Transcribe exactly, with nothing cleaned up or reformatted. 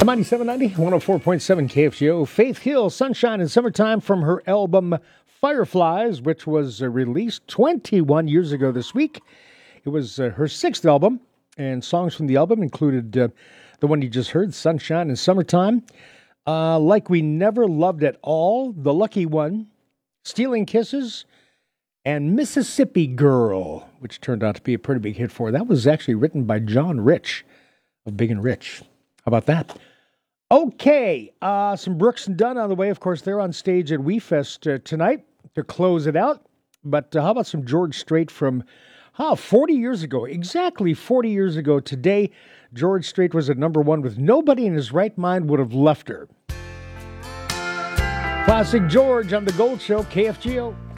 ninety-seven ninety, one oh four point seven K F G O. Faith Hill, Sunshine in Summertime from her album Fireflies, which was uh, released twenty-one years ago this week. It was uh, her sixth album, and songs from the album included uh, the one you just heard, Sunshine in Summertime, uh, Like We Never Loved at All, The Lucky One, Stealing Kisses, and Mississippi Girl, which turned out to be a pretty big hit for her. That was actually written by John Rich of Big and Rich. How about that? Okay, uh, some Brooks and Dunn on the way. Of course, they're on stage at WeFest uh, tonight to close it out. But uh, how about some George Strait from huh, forty years ago? Exactly forty years ago today, George Strait was at number one with Nobody in His Right Mind Would Have Left Her. Classic George on The Gold Show, K F G O.